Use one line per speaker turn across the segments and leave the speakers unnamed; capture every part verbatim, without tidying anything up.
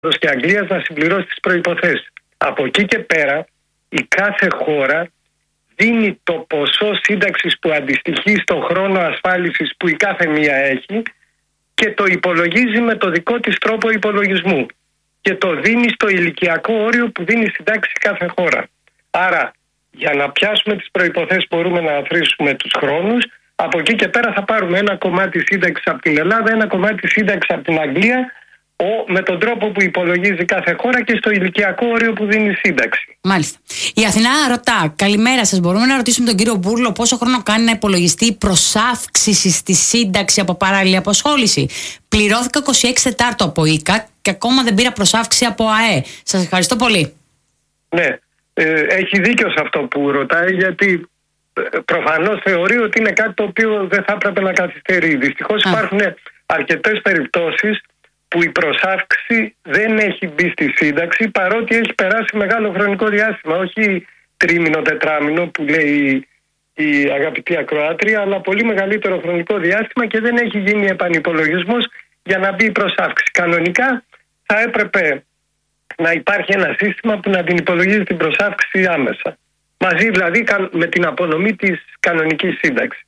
και Αγγλίας να συμπληρώσει τις προϋποθέσεις. Από εκεί και πέρα η κάθε χώρα δίνει το ποσό σύνταξης που αντιστοιχεί στον χρόνο ασφάλισης που η κάθε μία έχει και το υπολογίζει με το δικό της τρόπο υπολογισμού και το δίνει στο ηλικιακό όριο που δίνει συντάξη κάθε χώρα. Άρα για να πιάσουμε τις προϋποθέσεις μπορούμε να αθροίσουμε τους χρόνους. Από εκεί και πέρα θα πάρουμε ένα κομμάτι σύνταξης από την Ελλάδα, ένα κομμάτι σύνταξης από την Αγγλία, ο, με τον τρόπο που υπολογίζει κάθε χώρα και στο ηλικιακό όριο που δίνει σύνταξη.
Μάλιστα. Η Αθηνά ρωτά, καλημέρα σας. Μπορούμε να ρωτήσουμε τον κύριο Μπούρλο πόσο χρόνο κάνει να υπολογιστεί η προσάυξηση στη σύνταξη από παράλληλη απασχόληση? Πληρώθηκα είκοσι έξι Τετάρτου από ΙΚΑ και ακόμα δεν πήρα προσάυξη από ΑΕ. Σας ευχαριστώ πολύ.
Ναι, ε, έχει δίκιο σε αυτό που ρωτάει, γιατί προφανώς θεωρεί ότι είναι κάτι το οποίο δεν θα έπρεπε να καθυστερεί. Δυστυχώς υπάρχουν αρκετές περιπτώσεις που η προσάυξη δεν έχει μπει στη σύνταξη, παρότι έχει περάσει μεγάλο χρονικό διάστημα, όχι τρίμηνο, τετράμηνο που λέει η αγαπητή ακροάτρια, αλλά πολύ μεγαλύτερο χρονικό διάστημα και δεν έχει γίνει επανυπολογισμός για να μπει η προσάυξη. Κανονικά θα έπρεπε να υπάρχει ένα σύστημα που να την υπολογίζει την προσάυξη άμεσα. Μαζί δηλαδή με την απονομή της κανονικής σύνταξης.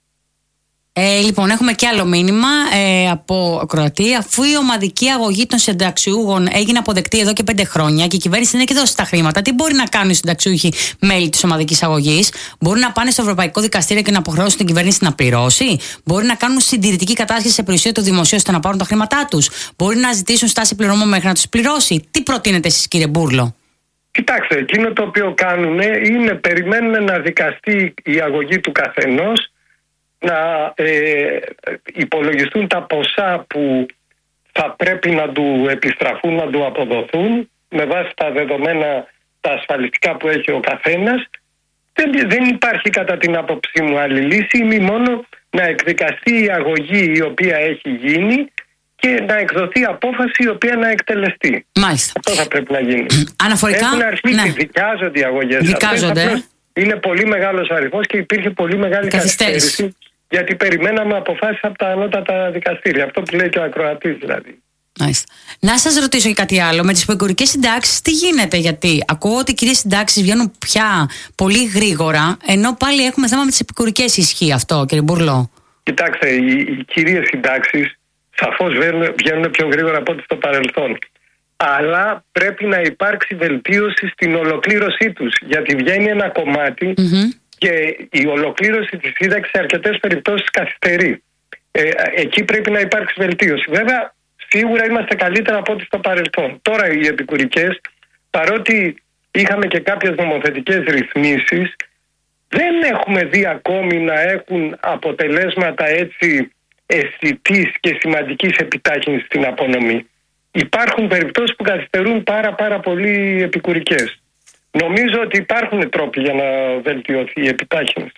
Ε, λοιπόν, έχουμε και άλλο μήνυμα ε, από ακροατή. Αφού η ομαδική αγωγή των συνταξιούχων έγινε αποδεκτή εδώ και πέντε χρόνια και η κυβέρνηση δεν έχει δώσει τα χρήματα, τι μπορεί να κάνουν οι συνταξιούχοι μέλη της ομαδικής αγωγής? Μπορούν να πάνε στο Ευρωπαϊκό Δικαστήριο και να αποχρεώσουν την κυβέρνηση να πληρώσει? Μπορεί να κάνουν συντηρητική κατάσχεση σε περιουσία του δημοσίου ώστε να πάρουν τα χρήματά τους? Μπορεί να ζητήσουν στάση πληρωμών μέχρι να τους πληρώσει? Τι προτείνετε εσείς, κύριε Μπούρλο?
Κοιτάξτε, εκείνο το οποίο κάνουν είναι περιμένουν να δικαστεί η αγωγή του καθενός, να ε, υπολογιστούν τα ποσά που θα πρέπει να του επιστραφούν, να του αποδοθούν με βάση τα δεδομένα τα ασφαλιστικά που έχει ο καθένας. Δεν, δεν υπάρχει κατά την άποψή μου άλλη λύση, ή μόνο να εκδικαστεί η αγωγή η οποία έχει γίνει και να εκδοθεί απόφαση η οποία να εκτελεστεί.
Μάλιστα.
Αυτό θα πρέπει να γίνει.
Αναφορικά,
έχουν αρχίσει,
ναι.
δικάζονται οι αγωγές.
Δικάζονται.
Αυτές, είναι πολύ μεγάλος αριθμός και υπήρχε πολύ μεγάλη καθυστέρηση, γιατί περιμέναμε αποφάσεις από τα ανώτατα δικαστήρια. Αυτό που λέει και ο ακροατής δηλαδή.
Μάλιστα. Να σας ρωτήσω και κάτι άλλο. Με τις επικουρικές συντάξεις τι γίνεται? Γιατί ακούω ότι οι κυρίες συντάξεις βγαίνουν πια πολύ γρήγορα, ενώ πάλι έχουμε θέμα με τις επικουρικές. Ισχύει αυτό, κύριε Μπούρλο?
Κοιτάξτε, οι, οι κυρίες συντάξεις σαφώς βγαίνουν, βγαίνουν πιο γρήγορα από ό,τι στο παρελθόν. Αλλά πρέπει να υπάρξει βελτίωση στην ολοκλήρωσή τους. Γιατί βγαίνει ένα κομμάτι mm-hmm. και η ολοκλήρωση της σύνταξης σε αρκετές περιπτώσεις καθυστερεί. Ε, εκεί πρέπει να υπάρξει βελτίωση. Βέβαια, σίγουρα είμαστε καλύτερα από ό,τι στο παρελθόν. Τώρα οι επικουρικές, παρότι είχαμε και κάποιες νομοθετικές ρυθμίσεις, δεν έχουμε δει ακόμη να έχουν αποτελέσματα έτσι αισθητής και σημαντικής επιτάχυνσης στην απονομή. Υπάρχουν περιπτώσεις που καθυστερούν πάρα πάρα πολύ επικουρικές. Νομίζω ότι υπάρχουν τρόποι για να βελτιωθεί η επιτάχυνση.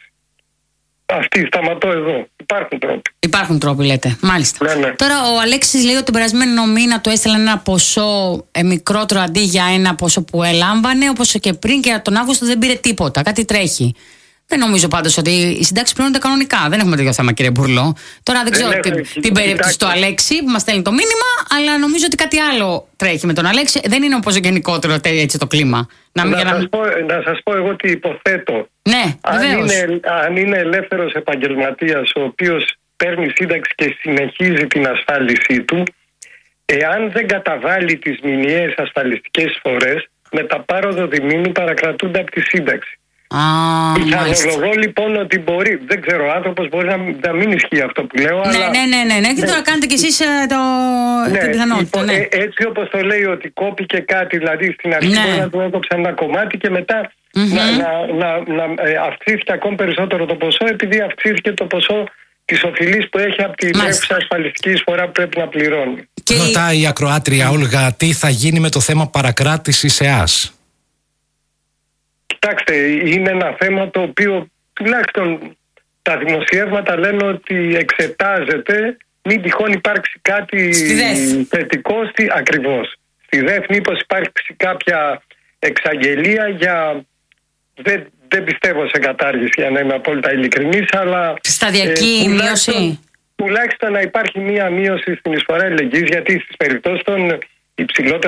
Αυτή, σταματώ εδώ. Υπάρχουν τρόποι.
Υπάρχουν τρόποι, λέτε. Μάλιστα.
Ναι, ναι.
Τώρα, ο Αλέξης λέει ότι τον περασμένο μήνα του έστειλαν ένα ποσό ε, μικρότερο αντί για ένα ποσό που έλαμβανε, όπως και πριν, και τον Αύγουστο δεν πήρε τίποτα. Κάτι τρέχει. Δεν νομίζω πάντως ότι οι συντάξεις πληρώνονται κανονικά. Δεν έχουμε τέτοιο θέμα, κύριε Μπούρλο. Τώρα δεν ξέρω την, την περίπτωση του Αλέξη που μας στέλνει το μήνυμα, αλλά νομίζω ότι κάτι άλλο τρέχει με τον Αλέξη. Δεν είναι όπως γενικότερο έτσι το κλίμα.
Να, να, να... Σας πω, να σας πω εγώ τι υποθέτω.
Ναι,
αν είναι, αν είναι ελεύθερος επαγγελματίας ο οποίος παίρνει σύνταξη και συνεχίζει την ασφάλισή του, εάν δεν καταβάλει τις μηνιαίες ασφαλιστικές εισφορές, με τα πάροδο διμήνου παρακρατούνται από τη σύνταξη. Πιθανολογώ λοιπόν ότι μπορεί, δεν ξέρω, ο άνθρωπος μπορεί να, να μην ισχύει αυτό που λέω.
Ναι, αλλά... ναι, ναι, ναι, ναι, και τώρα κάνετε κι εσείς το...
ναι,
την πιθανότητα.
Λοιπόν,
ναι.
ε, έτσι όπως το λέει ότι κόπηκε κάτι, δηλαδή στην αρχή
ναι.
να του έκοψαν ένα κομμάτι και μετά mm-hmm. να, να, να, να ε, αυξήθηκε ακόμη περισσότερο το ποσό, επειδή αυξήθηκε το ποσό της οφειλής που έχει από την τρέχουσα ασφαλιστική εισφορά που πρέπει να πληρώνει.
Και... Ρωτάει η ακροάτρια Όλγα, τι θα γίνει με το θέμα παρακράτησης ΕΑΣ?
Κοιτάξτε, είναι ένα θέμα το οποίο τουλάχιστον τα δημοσιεύματα λένε ότι εξετάζεται, μην τυχόν υπάρξει κάτι θετικό, στη, ακριβώς. Στη ΔΕΘ μήπως υπάρξει κάποια εξαγγελία για... Δεν, δεν πιστεύω σε κατάργηση, για να είμαι απόλυτα ειλικρινής, αλλά...
Σταδιακή ε, μείωση.
Τουλάχιστον να υπάρχει μία μείωση στην εισφορά ελεγγύης, γιατί στις περιπτώσεις των υψηλότερο